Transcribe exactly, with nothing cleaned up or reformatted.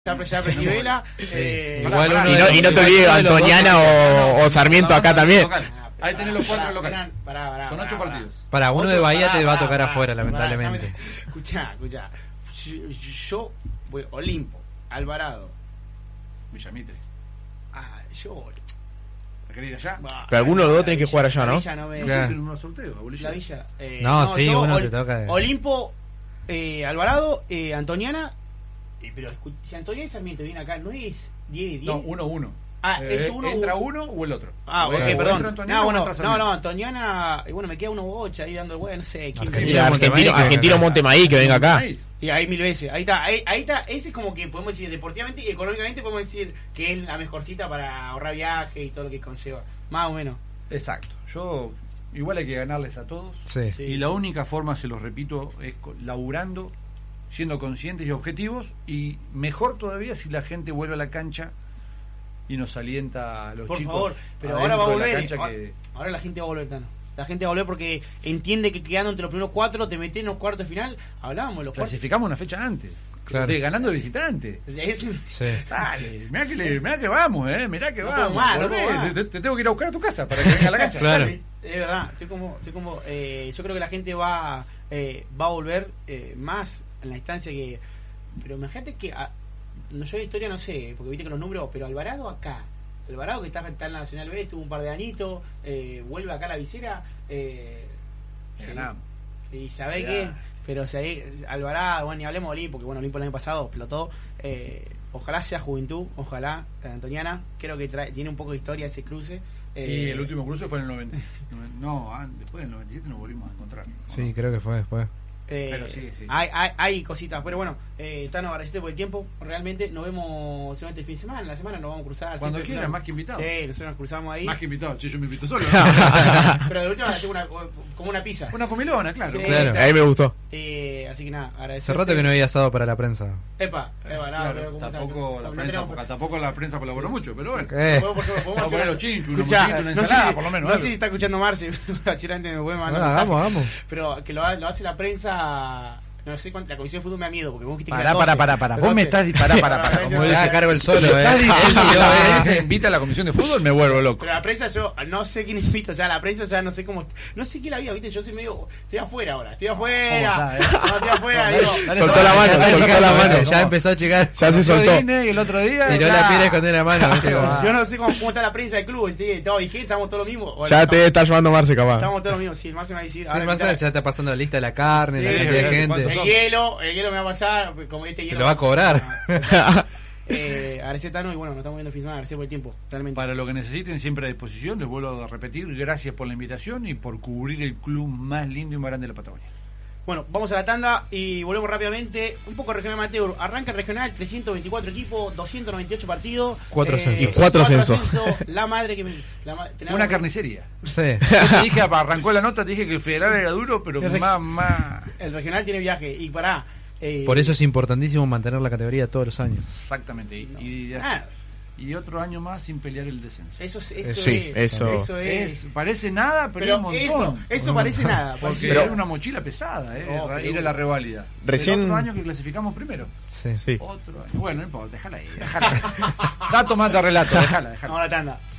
Ya, ya aprendí vela. Eh, Igual pará, uno pará. y, no, y no te olvides Antoniana o, o Sarmiento acá también. Ahí tenés los cuatro locales. Pará, pará, Son pará, ocho pará. partidos. Para uno Otro, de Bahía pará, te va a pará, tocar pará, afuera, pará, lamentablemente. ya me- Escuchá, escuchá. Yo, yo voy Olimpo, Alvarado. Villamitre. Ah, yo. ¿La querés ir allá? bah, Pero alguno de los dos tenés que Villa- jugar allá, ¿no? Villa no me- Claro. Tienen unos sorteos, a Bolivia. La Villa. eh, No, sí, yo, uno Ol- te toca. Olimpo, eh, Alvarado, eh, Antoniana. eh, pero escu- si Antoniana y Sarmiento viene acá, no es diez de diez. No, uno, uno. Ah, Eh, es uno. ¿Entra u- uno o el otro? Ah, O ok, entra perdón. Antoniana No, o bueno, entra no, Sarmiento. no, Antoniana. Y bueno, me queda uno bocha ahí dando el bueno, no sé. quién Argentino, me- Mira, Montemaí, Argentino, que Argentino venga acá. Montemaí, que venga acá. Y ahí mil veces. Ahí está, ahí, ahí está. Ese es como que podemos decir deportivamente y económicamente podemos decir que es la mejor cita para ahorrar viaje y todo lo que conlleva. Más o menos. Exacto. Yo, igual hay que ganarles a todos. Sí. Sí. Y la única forma, se los repito, es co- laburando, siendo conscientes y objetivos. Y mejor todavía si la gente vuelve a la cancha y nos alienta a los Por chicos. favor, pero adentro ahora va a de la volver. cancha Ahora, que- ahora la gente va a volver, Tano. La gente va a volver porque entiende que quedando entre los primeros cuatro te metes en los cuartos de final. Hablábamos de los cuartos. clasificamos una fecha antes. Claro. De, ganando de visitante. Es- Sí. Dale, mirá que, le, mirá que vamos, eh, mirá que No vamos. puedo más, no Volvé, puedo más. te, te tengo que ir a buscar a tu casa para que venga a la cancha. Claro. Es verdad, estoy como, estoy como eh, yo creo que la gente va eh, va a volver eh, más en la instancia que, pero imagínate que a- no, yo de historia no sé, porque viste que los números, pero Alvarado acá, Alvarado que está, está en la Nacional B, tuvo un par de añitos, eh, vuelve acá a la visera, eh, Le sí, ganamos. y sabe Ya. qué, pero o sea, eh, Alvarado, bueno, ni hablemos de Olimpo, porque bueno, Olimpo el año pasado explotó, eh, ojalá sea juventud, ojalá, eh, Antoniana, creo que trae, tiene un poco de historia ese cruce. Y eh, el último cruce fue en el noventa. No, ah, después del noventa y siete nos volvimos a encontrar. Sí, creo que fue después. Eh, Pero sí, sí. Hay, hay, hay cositas, pero bueno, eh, Tano, agradecete por el tiempo. Realmente nos vemos solamente el fin de semana. En la semana nos vamos a cruzar. Cuando siempre quieran, cruzamos. más que invitado. Sí, nosotros nos cruzamos ahí. Más que invitado, che, yo me invito solo. Pero de última tengo una, como una pizza. Una comilona, claro. Sí. Claro. Ahí me gustó. Eh, así que nada, agradecerte. Hace rato que no había asado para la prensa. Epa, epa, nada, Claro, pero como tampoco, está- la no prensa, tenemos- tampoco la prensa colaboró mucho, pero bueno. Eh. Podemos- podemos- podemos Vamos a hacer poner una- los chinchos, una Escuchá, mochilita, una no sé ensalada, si- por lo menos, No sé algo. si está escuchando Marce, seguramente me puede mandar Ah, mensaje. vamos, vamos. Pero que lo, lo hace la prensa. No sé cuánto, la comisión de fútbol me da miedo porque vos dijiste que Pará, era pará, doce. pará, pará. Pero Vos me doce. estás. Pará, pará, pará. Como Como se se haga cargo el solo, eh. Él Eh. se invita a la comisión de fútbol, me vuelvo loco. Pero la prensa yo no sé quién invito ya, la prensa ya no sé cómo, no sé qué la vida, viste, yo soy medio, estoy afuera ahora, estoy afuera, ¿Cómo está, eh? no, estoy afuera, Dale, digo, dale, Soltó la mano, Ya soltó empezó, la mano. eh, Ya empezó a checar. Ya se Yo soltó. vine y el otro día. Tiró claro. la piedra y escondió la mano. ¿viste? Como, yo no sé cómo, cómo está la prensa del club, ¿sí? Todo vigente, estamos todos los mismos. Bueno, Ya estamos, te está llevando Marce, capaz. estamos todos los mismos, sí, el Marce me va a decir, Sí, ahora más invita- ya está pasando la lista de la carne, Sí, la cantidad de sí, gente. ¿cuántos el son? hielo, el hielo me va a pasar, como este hielo. lo va a cobrar. Eh, agradecer Tano y bueno, nos estamos viendo el fin de semana, agradecer por el tiempo, realmente. Para lo que necesiten, siempre a disposición. Les vuelvo a repetir, gracias por la invitación y por cubrir el club más lindo y más grande de la Patagonia. Bueno, vamos a la tanda y volvemos rápidamente. Un poco regional amateur. Arranca el regional, trescientos veinticuatro equipos, doscientos noventa y ocho partidos. Cuatro censos. Y cuatro censos. La madre que me. La ma- tenemos- Una carnicería. Sí. Yo te dije, arrancó la nota, te dije que el federal era duro, pero El reg- más, más. El regional tiene viaje. Y pará. eh, Por eso es importantísimo mantener la categoría todos los años. Exactamente. Y, y, Ah, y otro año más sin pelear el descenso. eso, es- eso Sí, es. eso. Eso es. Es, parece nada, pero, es pero un montón. eso, eso parece nada. Porque Pero- era una mochila pesada, ¿eh? Oh, ir pero- a la reválida. Recién- El otro año que clasificamos primero. Sí. Sí. Otro año. Bueno, no importa, déjala ahí. Déjala. Dato mata relato, déjala, déjala. Vamos a la tanda.